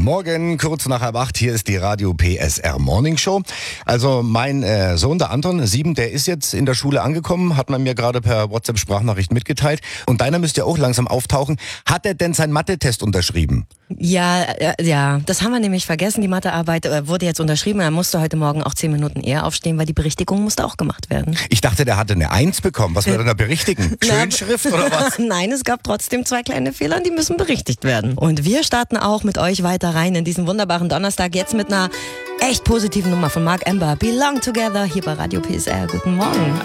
Morgen, kurz nach 7:30, hier ist die Radio PSR Morning Show. Also mein Sohn, der Anton, 7, der ist jetzt in der Schule angekommen, hat man mir gerade per WhatsApp-Sprachnachricht mitgeteilt. Und deiner müsste ja auch langsam auftauchen. Hat er denn seinen Mathe-Test unterschrieben? Ja, das haben wir nämlich vergessen. Die Mathearbeit wurde jetzt unterschrieben. Er musste heute Morgen auch 10 Minuten eher aufstehen, weil die Berichtigung musste auch gemacht werden. Ich dachte, der hatte eine 1 bekommen. Was wird er da berichtigen? Schönschrift oder was? Nein, es gab trotzdem 2 kleine Fehler, die müssen berichtigt werden. Und wir starten auch mit euch weiter rein in diesen wunderbaren Donnerstag. Jetzt mit einer echt positiven Nummer von Mark Ember. Belong Together hier bei Radio PSR. Guten Morgen.